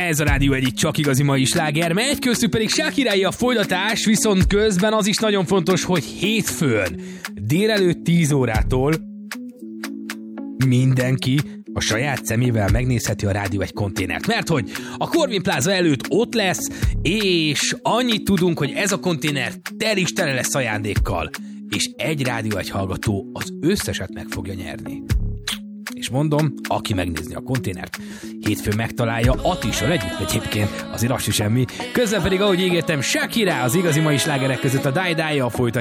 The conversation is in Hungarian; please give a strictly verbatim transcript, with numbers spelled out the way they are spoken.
Ez a rádió egyik csak igazi mai sláger, megy köztük pedig Shakirái a folytatás, viszont közben az is nagyon fontos, hogy hétfőn délelőtt tíz órától mindenki a saját szemével megnézheti a Rádió egy konténert, mert hogy a Corvin Plaza előtt ott lesz, és annyit tudunk, hogy ez a konténer tel is tele lesz ajándékkal, és egy Rádió egy hallgató az összeset meg fogja nyerni. És mondom, aki megnézni a konténert, hétfőn megtalálja Attissal együtt egyébként, azért az is semmi. Közben pedig, ahogy ígértem, Shakira az igazi mai slágerek között a Die Die-jal folytatja